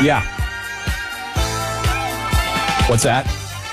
Yeah. What's that?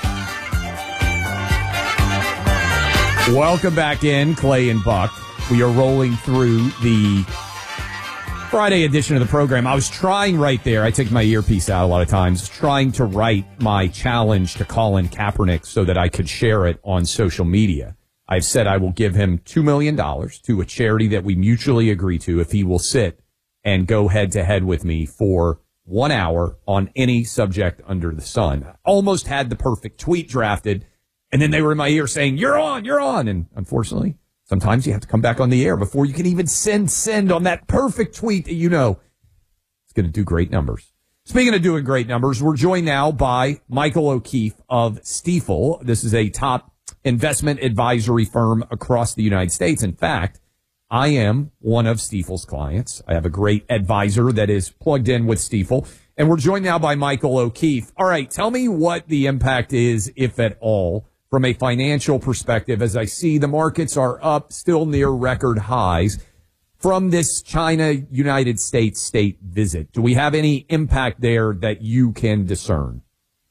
Welcome back in, Clay and Buck. We are rolling through the Friday edition of the program. I was trying right there. I take my earpiece out a lot of times, trying to write my challenge to Colin Kaepernick so that I could share it on social media. I've said I will give him $2 million to a charity that we mutually agree to if he will sit and go head to head with me for 1 hour on any subject under the sun. I almost had the perfect tweet drafted, and then they were in my ear saying, you're on. And unfortunately, sometimes you have to come back on the air before you can even send on that perfect tweet that you know it's going to do great numbers. Speaking of doing great numbers, we're joined now by Michael O'Keefe of Stifel. This is a top investment advisory firm across the United States. In fact, I am one of Stifel's clients. I have a great advisor that is plugged in with Stifel. And we're joined now by Michael O'Keefe. All right, tell me what the impact is, if at all, from a financial perspective, as I see the markets are up, still near record highs, from this China-United States state visit. Do we have any impact there that you can discern?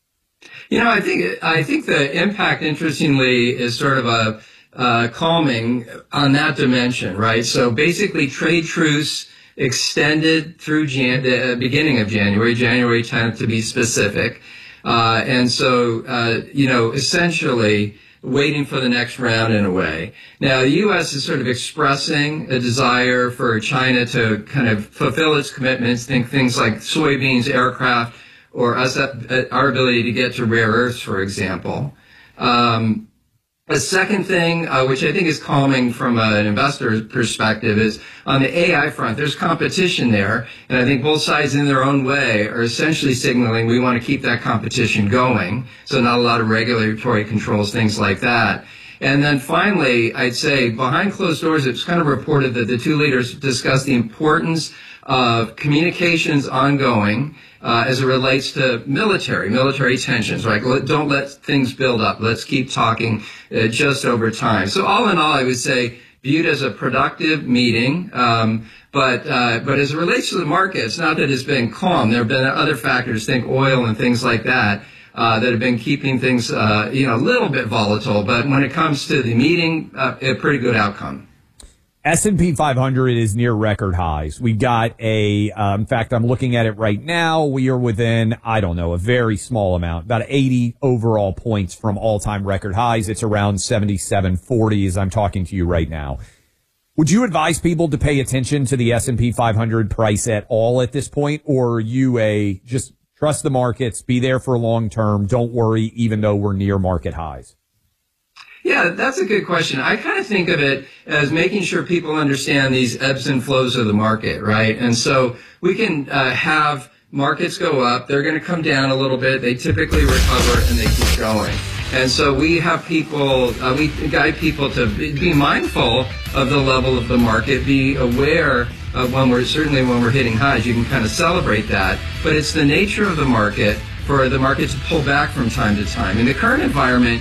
I think the impact, interestingly, is sort of a calming on that dimension, right? So basically, trade truce extended through the beginning of January 10th to be specific. And so, essentially waiting for the next round in a way. Now, the U.S. is sort of expressing a desire for China to kind of fulfill its commitments, think things like soybeans, aircraft, or our ability to get to rare earths, for example. A second thing, which I think is calming from an investor's perspective, is on the AI front, there's competition there. And I think both sides in their own way are essentially signaling we want to keep that competition going. So not a lot of regulatory controls, things like that. And then finally, I'd say behind closed doors, it's kind of reported that the two leaders discussed the importance of communications ongoing as it relates to military tensions, right? Don't let things build up. Let's keep talking just over time. So all in all, I would say viewed as a productive meeting. But as it relates to the market, it's not that it's been calm. There have been other factors, think oil and things like that, that have been keeping things, a little bit volatile. But when it comes to the meeting, a pretty good outcome. S&P 500 is near record highs. We got in fact, I'm looking at it right now. We are within, a very small amount, about 80 overall points from all-time record highs. It's around 77.40 as I'm talking to you right now. Would you advise people to pay attention to the S&P 500 price at all at this point? Or are you just trust the markets, be there for long term, don't worry, even though we're near market highs? Yeah, that's a good question. I kind of think of it as making sure people understand these ebbs and flows of the market, right? And so we can have markets go up. They're going to come down a little bit. They typically recover and they keep going. And so we have people, we guide people to be mindful of the level of the market, be aware of when we're hitting highs. You can kind of celebrate that. But it's the nature of the market for the market to pull back from time to time. In the current environment,